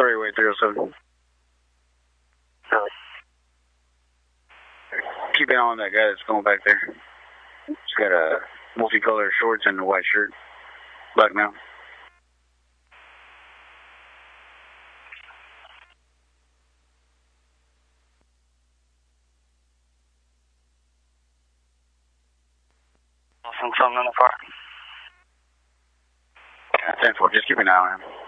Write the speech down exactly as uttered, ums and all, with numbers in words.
Story way three oh seven. Really? Keep an eye on that guy that's going back there. He's got a multicolored shorts and a white shirt. Black now. Something on the far. Yeah, ten four, just keep an eye on him.